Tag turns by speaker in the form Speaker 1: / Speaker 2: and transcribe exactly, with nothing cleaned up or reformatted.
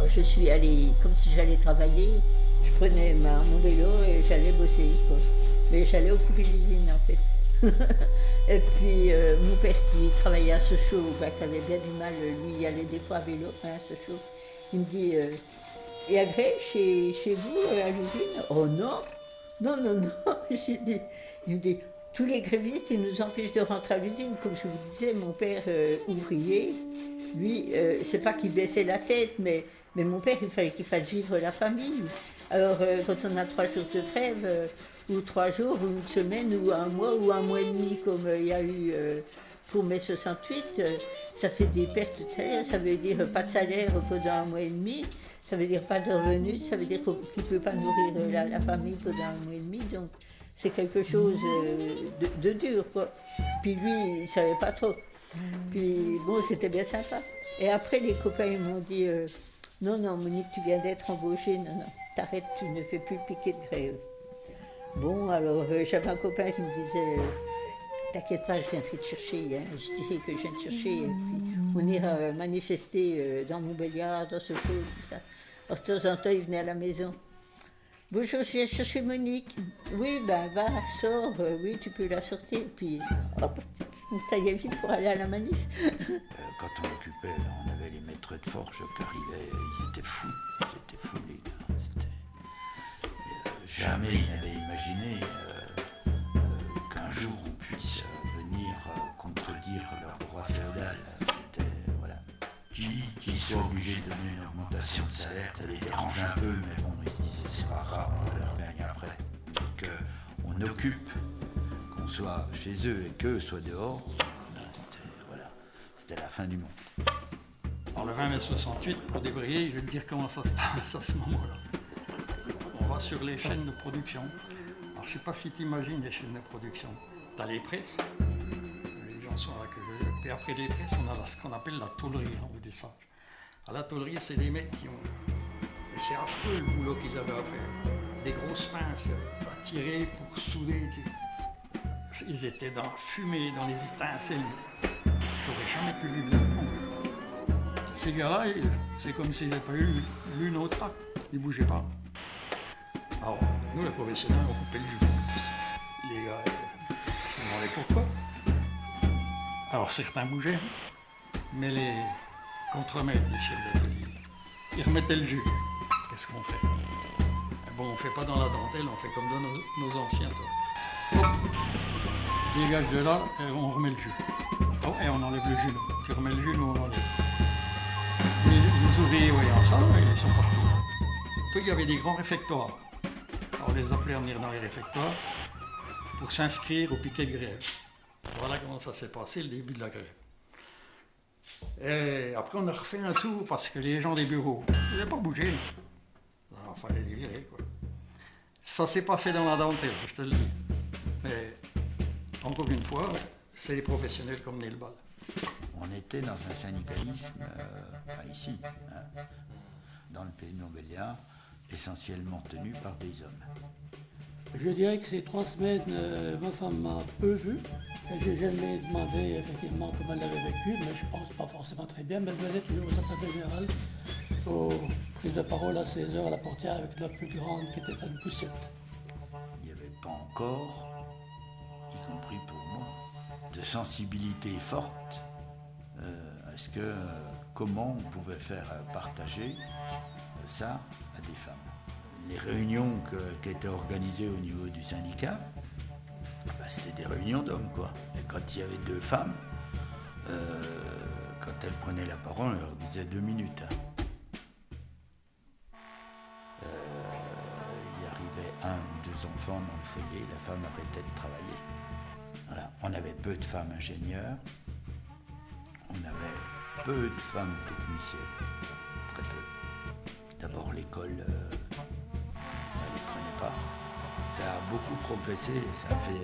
Speaker 1: Alors je suis allée, comme si j'allais travailler, je prenais ma, mon vélo et j'allais bosser, quoi. Mais j'allais occuper l'usine en fait. Et puis euh, mon père qui travaillait à Sochaux, bah, qui avait bien du mal, lui il allait des fois à vélo hein, à Sochaux, il me dit euh, et à Grève, chez, chez vous, à l'usine? Oh non, non, non, non, j'ai dit, il me dit, tous les grévistes, ils nous empêchent de rentrer à l'usine. Comme je vous disais, mon père euh, ouvrier, lui, euh, c'est pas qu'il baissait la tête, mais, mais mon père, il fallait qu'il fasse vivre la famille. Alors, euh, quand on a trois jours de trêve, euh, ou trois jours, ou une semaine, ou un mois, ou un mois et demi, comme euh, il y a eu euh, pour mai soixante-huit, euh, ça fait des pertes de salaire. Ça veut dire euh, pas de salaire pendant un mois et demi. Ça veut dire pas de revenus, ça veut dire qu'il ne peut pas nourrir la, la famille pendant un mois et demi. Donc, c'est quelque chose de, de dur, quoi. Puis lui, il ne savait pas trop. Puis bon, c'était bien sympa. Et après, les copains, ils m'ont dit euh, non, non, Monique, tu viens d'être embauchée, non, non, t'arrêtes, tu ne fais plus piquer de grève. Bon, alors, euh, j'avais un copain qui me disait euh, t'inquiète pas, je viendrai te chercher, hein. Je dirais que je viens te chercher, et puis on ira manifester euh, dans Montbéliard, dans ce show, tout ça. Alors, de temps en temps, il venait à la maison. Bonjour, je viens chercher Monique. Oui, ben va, sors, euh, oui, tu peux la sortir. Puis, hop, ça y est vite pour aller à la manif.
Speaker 2: euh, quand on occupait, là, on avait les maîtres de forge qui arrivaient, ils étaient fous, ils étaient fous, les gars. C'était... Euh, jamais ils n'avaient imaginé euh, euh, qu'un jour on puisse euh, venir euh, contredire leur droit féodal. C'était, voilà. Qui, qui soit obligé de donner une augmentation de salaire, ça les dérange un peu, mais bon, ils se disaient c'est pas grave, on va leur gagner après. Mais qu'on occupe, qu'on soit chez eux et qu'eux soient dehors, là, c'était, voilà, c'était la fin du monde.
Speaker 3: Alors le vingt mai soixante-huit, pour débrayer, je vais te dire comment ça se passe à ce moment-là. On va sur les chaînes de production. Alors je sais pas si tu imagines les chaînes de production. Tu as les presses, les gens sont là que je... Puis après les presses, on a ce qu'on appelle la tôlerie en haut des sages. À la tôlerie, c'est des mecs qui ont... Et c'est affreux le boulot qu'ils avaient à faire. Des grosses pinces à tirer pour souder. Ils étaient dans la fumée, dans les étincelles. J'aurais jamais pu vivre là-dedans. Ces gars-là, c'est comme s'ils n'avaient pas eu l'une au trac. Ils ne bougeaient pas. Alors, nous, les professionnels, on coupait le jus. Les gars, ils se demandaient pourquoi. Alors, certains bougeaient, mais les contremaîtres des chefs d'atelier, ils remettaient le jus. Qu'est-ce qu'on fait? Bon, on ne fait pas dans la dentelle, on fait comme dans nos, nos anciens, toi. Dégage de là, et on remet le jus. Oh, et on enlève le jus, nous. Tu remets le jus, nous, on enlève. Les, les ouvriers voyant ça, ils sont partis. Toi, il y avait des grands réfectoires. Alors, on les appelait à venir dans les réfectoires pour s'inscrire au piquet de grève. Voilà comment ça s'est passé, le début de la grève. Et après, on a refait un tour parce que les gens des bureaux, ils n'avaient pas bougé. Il fallait les virer, quoi. Ça s'est pas fait dans la dentelle, je te le dis. Mais, encore une fois, c'est les professionnels qui ont mené le bal.
Speaker 2: On était dans un syndicalisme, euh, enfin ici, hein, dans le pays de Montbéliard, essentiellement tenu par des hommes.
Speaker 4: Je dirais que ces trois semaines, euh, ma femme m'a peu vu. Je n'ai jamais demandé effectivement comment elle avait vécu, mais je pense pas forcément très bien. Mais elle venait toujours au Assemblée générale, aux prises de parole à seize heures à la portière avec la plus grande qui était une poussette.
Speaker 2: Il n'y avait pas encore, y compris pour moi, de sensibilité forte euh, à ce que, euh, comment on pouvait faire partager euh, ça à des femmes. Les réunions que, qui étaient organisées au niveau du syndicat, ben, c'était des réunions d'hommes, quoi. Et quand il y avait deux femmes, euh, quand elles prenaient la parole, on leur disait deux minutes. Hein. Euh, il arrivait un ou deux enfants dans le foyer, la femme arrêtait de travailler. Voilà. On avait peu de femmes ingénieures, on avait peu de femmes techniciennes, très peu. D'abord l'école... Euh, pas. Ça a beaucoup progressé, ça a fait